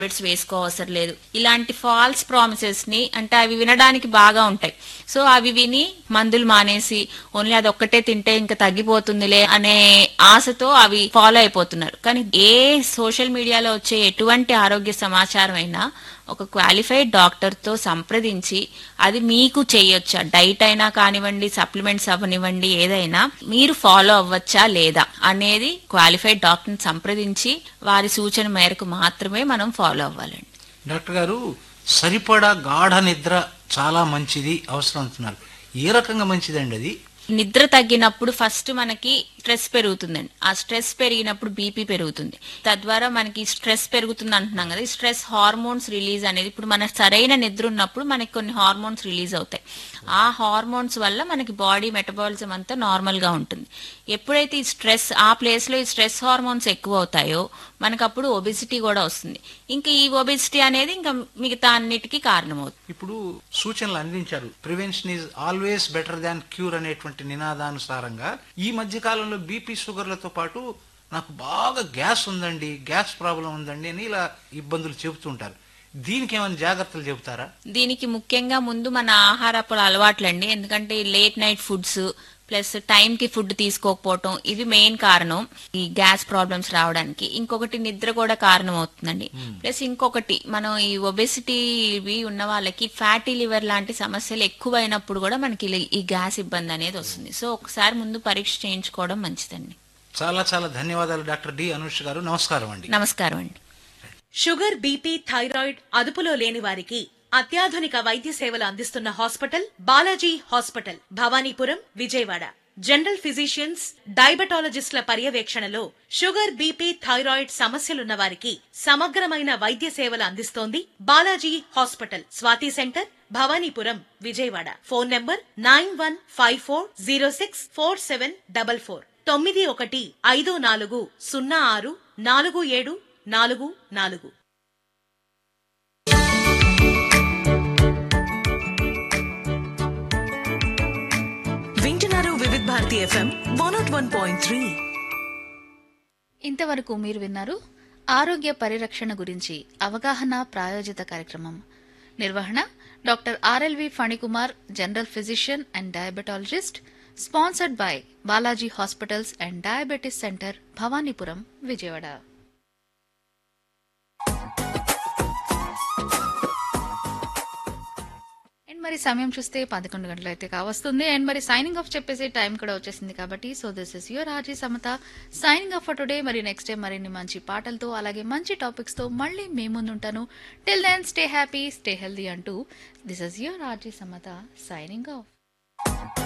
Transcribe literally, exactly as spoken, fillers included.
Tablets వేసుకోవసరం లేదు. ఇలాంటి falls promises ని అంటే అవి వినడానికి బాగా ఉంటాయి. సో అవి విని మందులు మానేసి ఓన్లీ అది ఒక్కటే తింటే ఇంకా తగ్గిపోతుందిలే అనే ఆశతో అవి ఫాలో అయిపోతున్నారు. కానీ ఏ సోషల్ మీడియాలో వచ్చే ఎటువంటి ఆరోగ్య సమాచారం అయినా ఒక క్వాలిఫైడ్ డాక్టర్ తో సంప్రదించి అది మీకు చేయొచ్చా, డైట్ అయినా కానివ్వండి, సప్లిమెంట్స్ అవ్వనివ్వండి, ఏదైనా మీరు ఫాలో అవ్వచ్చా లేదా అనేది క్వాలిఫైడ్ డాక్టర్ని సంప్రదించి వారి సూచన మేరకు మాత్రమే మనం ఫాలో అవ్వాలండి. డాక్టర్ గారు, సరిపడా గాఢ నిద్ర చాలా మంచిది అవసరం అంటున్నారు. ఏ రకంగా మంచిదండి అది? నిద్ర తగ్గినప్పుడు ఫస్ట్ మనకి స్ట్రెస్ పెరుగుతుందండి. ఆ స్ట్రెస్ పెరిగినప్పుడు బీపీ పెరుగుతుంది. తద్వారా మనకి స్ట్రెస్ పెరుగుతుంది అంటున్నాం కదా, ఈ స్ట్రెస్ హార్మోన్స్ రిలీజ్ అనేది ఇప్పుడు మనకు సరైన నిద్ర ఉన్నప్పుడు మనకి కొన్ని హార్మోన్స్ రిలీజ్ అవుతాయి. ఆ హార్మోన్స్ వల్ల మనకి బాడీ మెటబాలిజం అంతా నార్మల్ గా ఉంటుంది. ఎప్పుడైతే ఈ స్ట్రెస్ ఆ ప్లేస్ లో ఈ స్ట్రెస్ హార్మోన్స్ ఎక్కువ అవుతాయో మనకు అప్పుడు ఒబిసిటీ కూడా వస్తుంది. ఇంకా ఈ ఒబిసిటీ అనేది ఇంకా మిగతా అన్నిటికీ కారణమవుతుంది. ఇప్పుడు సూచనలు అందించారు. Prevention is always better than cure అనేటువంటి నినాదానుసారంగా ఈ మధ్య కాలంలో బీపీ షుగర్లతో పాటు నాకు బాగా గ్యాస్ ఉందండి, గ్యాస్ ప్రాబ్లం ఉందండి అని ఇలా ఇబ్బందులు చెబుతుంటారు. దీనికి ఏమైనా జాగ్రత్తలు చెబుతారా? దీనికి ముఖ్యంగా ముందు మన ఆహారపు అలవాట్లండి. ఎందుకంటే late night foods plus time కి ఫుడ్ తీసుకోకపోవటం ఇవి మెయిన్ కారణం ఈ గ్యాస్ ప్రాబ్లమ్స్ రావడానికి. ఇంకొకటి నిద్ర కూడా కారణం అవుతుందండి. ప్లస్ ఇంకొకటి మనం ఈ ఒబెసిటీ ఇవి ఉన్న వాళ్ళకి ఫ్యాటీ లివర్ లాంటి సమస్యలు ఎక్కువైనప్పుడు కూడా మనకి ఈ గ్యాస్ ఇబ్బంది అనేది వస్తుంది. సో ఒకసారి ముందు పరీక్ష చేయించుకోవడం మంచిదండి. చాలా చాలా ధన్యవాదాలు డాక్టర్ డి అనూష్ గారు. నమస్కారం అండి. నమస్కారం అండి. షుగర్, బీపీ, థైరాయిడ్ అదుపులో లేని వారికి అత్యాధునిక వైద్య సేవలు అందిస్తున్న hospital Balaji hospital, Bhavanipuram, Vijayawada. General physicians, డయాబెటాలజిస్టుల పర్యవేక్షణలో షుగర్, బీపీ, థైరాయిడ్ సమస్యలున్న వారికి సమగ్రమైన వైద్య సేవలు అందిస్తోంది Balaji hospital. Swathi centre, Bhavanipuram, Vijayawada. Phone number nine one five four zero six four seven double four తొమ్మిది ఒకటి ఐదు నాలుగు సున్నా ఆరు నాలుగు ఏడు నాలుగు నాలుగు. వింటున్నారు వివిధ Bharati FM one not one point three. ఇంతవరకు మీరు విన్నారు ఆరోగ్య పరిరక్షణ గురించి అవగాహన ప్రాయోజిత కార్యక్రమం. నిర్వహణ doctor RLV Phanikumar, general physician and diabetologist. Sponsored by Balaji hospitals and diabetes centre, Bhavanipuram, Vijayawada. And మరి సమయం చూస్తే పదకొండు గంటలు అయితే కావస్తుంది. అండ్ మరి సైనింగ్ ఆఫ్ చెప్పేసి టైం కూడా వచ్చేసింది కాబట్టి so this is your RG Samata signing off for today. మరి నెక్స్ట్ టైం మరిన్ని మంచి పాటలతో అలాగే మంచి టాపిక్స్ తో మళ్ళీ మీ ముందు ఉంటాను. Till then stay happy, stay healthy అంటూ this is your RG Samata signing off.